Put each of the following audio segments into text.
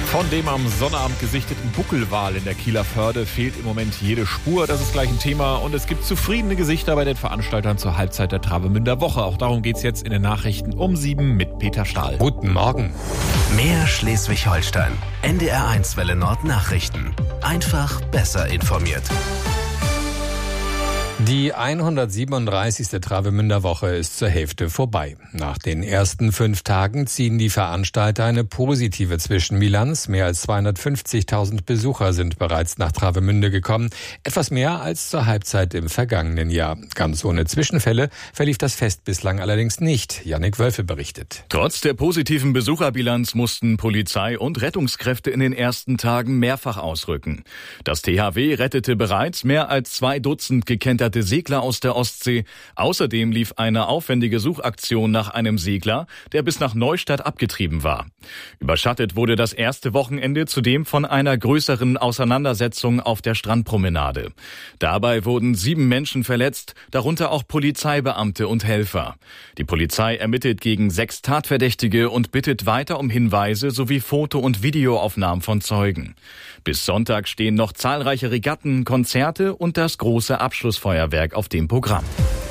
Von dem am Sonnabend gesichteten Buckelwal in der Kieler Förde fehlt im Moment jede Spur. Das ist gleich ein Thema. Und es gibt zufriedene Gesichter bei den Veranstaltern zur Halbzeit der Travemünder Woche. Auch darum geht's jetzt in den Nachrichten um 7 mit Peter Stahl. Guten Morgen. Mehr Schleswig-Holstein. NDR1 Welle Nord Nachrichten. Einfach besser informiert. Die 137. Travemünder Woche ist zur Hälfte vorbei. Nach den ersten 5 Tagen ziehen die Veranstalter eine positive Zwischenbilanz. Mehr als 250.000 Besucher sind bereits nach Travemünde gekommen. Etwas mehr als zur Halbzeit im vergangenen Jahr. Ganz ohne Zwischenfälle verlief das Fest bislang allerdings nicht. Jannik Wölfe berichtet. Trotz der positiven Besucherbilanz mussten Polizei und Rettungskräfte in den ersten Tagen mehrfach ausrücken. Das THW rettete bereits mehr als 2 Dutzend gekenterte Segler aus der Ostsee. Außerdem lief eine aufwendige Suchaktion nach einem Segler, der bis nach Neustadt abgetrieben war. Überschattet wurde das erste Wochenende zudem von einer größeren Auseinandersetzung auf der Strandpromenade. Dabei wurden 7 Menschen verletzt, darunter auch Polizeibeamte und Helfer. Die Polizei ermittelt gegen 6 Tatverdächtige und bittet weiter um Hinweise sowie Foto- und Videoaufnahmen von Zeugen. Bis Sonntag stehen noch zahlreiche Regatten, Konzerte und das große Abschlussfeuerwerk auf dem Programm.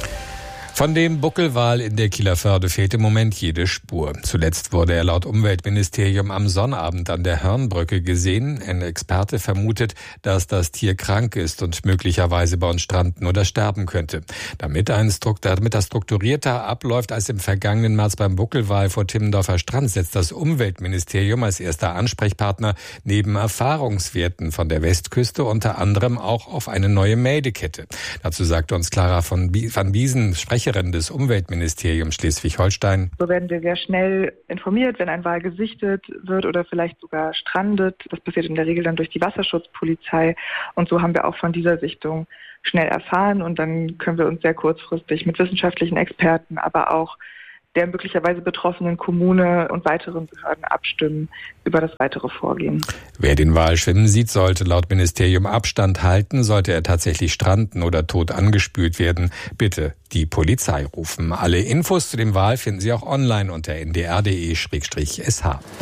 Von dem Buckelwal in der Kieler Förde fehlt im Moment jede Spur. Zuletzt wurde er laut Umweltministerium am Sonnabend an der Hörnbrücke gesehen. Ein Experte vermutet, dass das Tier krank ist und möglicherweise bei uns stranden oder sterben könnte. Damit das strukturierter abläuft als im vergangenen März beim Buckelwal vor Timmendorfer Strand, setzt das Umweltministerium als erster Ansprechpartner neben Erfahrungswerten von der Westküste unter anderem auch auf eine neue Meldekette. Dazu sagte uns Clara van Wiesen, Sprecherin des Umweltministeriums Schleswig-Holstein. So werden wir sehr schnell informiert, wenn ein Wal gesichtet wird oder vielleicht sogar strandet. Das passiert in der Regel dann durch die Wasserschutzpolizei. Und so haben wir auch von dieser Sichtung schnell erfahren. Und dann können wir uns sehr kurzfristig mit wissenschaftlichen Experten, aber auch der möglicherweise betroffenen Kommune und weiteren Behörden abstimmen über das weitere Vorgehen. Wer den Wal schwimmen sieht, sollte laut Ministerium Abstand halten. Sollte er tatsächlich stranden oder tot angespült werden, bitte die Polizei rufen. Alle Infos zu dem Wal finden Sie auch online unter ndr.de/sh.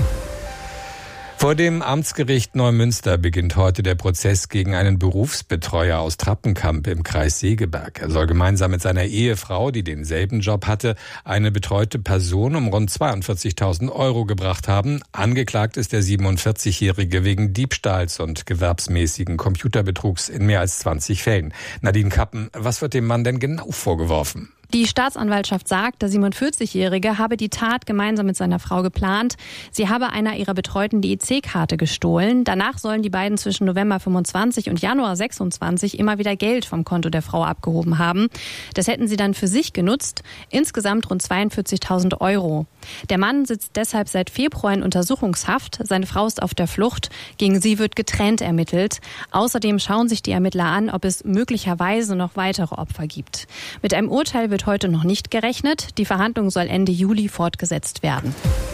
Vor dem Amtsgericht Neumünster beginnt heute der Prozess gegen einen Berufsbetreuer aus Trappenkamp im Kreis Segeberg. Er soll gemeinsam mit seiner Ehefrau, die denselben Job hatte, eine betreute Person um rund 42.000 € gebracht haben. Angeklagt ist der 47-Jährige wegen Diebstahls und gewerbsmäßigen Computerbetrugs in mehr als 20 Fällen. Nadine Kappen, was wird dem Mann denn genau vorgeworfen? Die Staatsanwaltschaft sagt, der 47-Jährige habe die Tat gemeinsam mit seiner Frau geplant. Sie habe einer ihrer Betreuten die EC-Karte gestohlen. Danach sollen die beiden zwischen November 25 und Januar 26 immer wieder Geld vom Konto der Frau abgehoben haben. Das hätten sie dann für sich genutzt. Insgesamt rund 42.000 €. Der Mann sitzt deshalb seit Februar in Untersuchungshaft. Seine Frau ist auf der Flucht. Gegen sie wird getrennt ermittelt. Außerdem schauen sich die Ermittler an, ob es möglicherweise noch weitere Opfer gibt. Mit einem Urteil wird heute noch nicht gerechnet. Die Verhandlung soll Ende Juli fortgesetzt werden.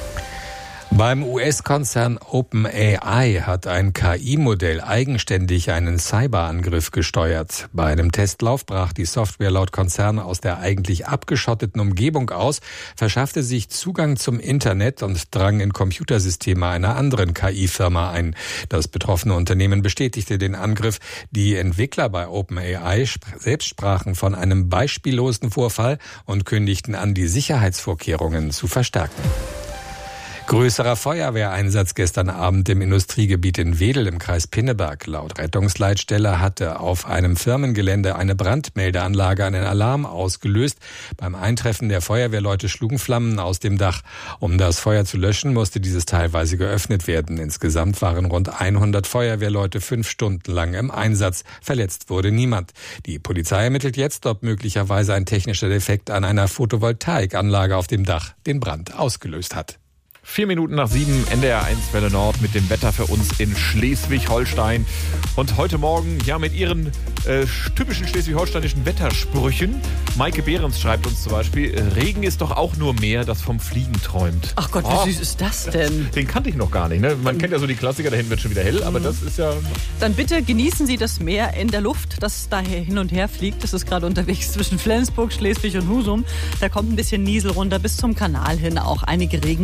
Beim US-Konzern OpenAI hat ein KI-Modell eigenständig einen Cyberangriff gesteuert. Bei einem Testlauf brach die Software laut Konzern aus der eigentlich abgeschotteten Umgebung aus, verschaffte sich Zugang zum Internet und drang in Computersysteme einer anderen KI-Firma ein. Das betroffene Unternehmen bestätigte den Angriff. Die Entwickler bei OpenAI selbst sprachen von einem beispiellosen Vorfall und kündigten an, die Sicherheitsvorkehrungen zu verstärken. Größerer Feuerwehreinsatz gestern Abend im Industriegebiet in Wedel im Kreis Pinneberg. Laut Rettungsleitstelle hatte auf einem Firmengelände eine Brandmeldeanlage einen Alarm ausgelöst. Beim Eintreffen der Feuerwehrleute schlugen Flammen aus dem Dach. Um das Feuer zu löschen, musste dieses teilweise geöffnet werden. Insgesamt waren rund 100 Feuerwehrleute 5 Stunden lang im Einsatz. Verletzt wurde niemand. Die Polizei ermittelt jetzt, ob möglicherweise ein technischer Defekt an einer Photovoltaikanlage auf dem Dach den Brand ausgelöst hat. 4 Minuten nach 7, NDR1 Welle Nord mit dem Wetter für uns in Schleswig-Holstein. Und heute Morgen, ja, mit ihren typischen schleswig-holsteinischen Wettersprüchen. Maike Behrens schreibt uns zum Beispiel, Regen ist doch auch nur Meer, das vom Fliegen träumt. Ach Gott, wie süß ist das denn? Den kannte ich noch gar nicht. Ne? Man kennt ja so die Klassiker, da hinten wird schon wieder hell, aber das ist ja... Dann bitte genießen Sie das Meer in der Luft, das daher hin und her fliegt. Das ist gerade unterwegs zwischen Flensburg, Schleswig und Husum. Da kommt ein bisschen Niesel runter bis zum Kanal hin, auch einige Regenschauer.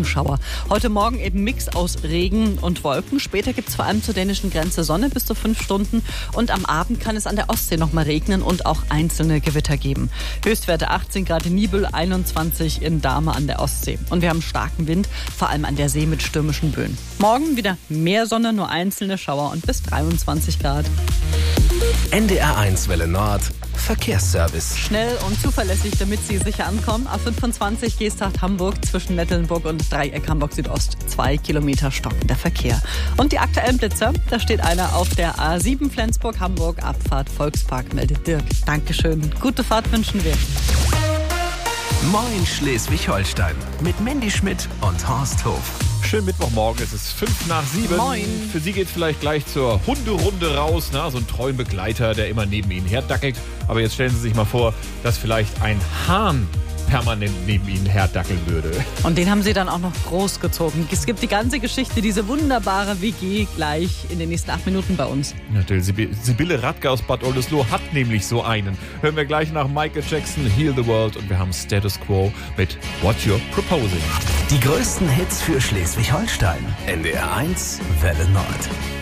Heute Morgen eben Mix aus Regen und Wolken. Später gibt es vor allem zur dänischen Grenze Sonne bis zu 5 Stunden. Und am Abend kann es an der Ostsee noch mal regnen und auch einzelne Gewitter geben. Höchstwerte 18 Grad in Nibel, 21 in Dahme an der Ostsee. Und wir haben starken Wind, vor allem an der See mit stürmischen Böen. Morgen wieder mehr Sonne, nur einzelne Schauer und bis 23 Grad. NDR1 Welle Nord Verkehrsservice. Schnell und zuverlässig, damit Sie sicher ankommen. A25 Geesthacht Hamburg zwischen Mettlenburg und Dreieck Hamburg Südost. 2 Kilometer stockender Verkehr. Und die aktuellen Blitzer, da steht einer auf der A7 Flensburg Hamburg Abfahrt Volkspark, meldet Dirk. Dankeschön. Gute Fahrt wünschen wir. Moin Schleswig-Holstein mit Mandy Schmidt und Horst Hof. Schönen Mittwochmorgen, es ist 6:55. Moin. Für Sie geht es vielleicht gleich zur Hunderunde raus. So ein treuen Begleiter, der immer neben Ihnen herdackelt. Aber jetzt stellen Sie sich mal vor, dass vielleicht ein Hahn permanent neben Ihnen herdackeln würde. Und den haben Sie dann auch noch großgezogen. Es gibt die ganze Geschichte, diese wunderbare WG gleich in den nächsten 8 Minuten bei uns. Natürlich, Sibylle Radke aus Bad Oldesloe hat nämlich so einen. Hören wir gleich nach Michael Jackson, Heal the World, und wir haben Status Quo mit What You're Proposing. Die größten Hits für Schleswig-Holstein. NDR1 Welle Nord.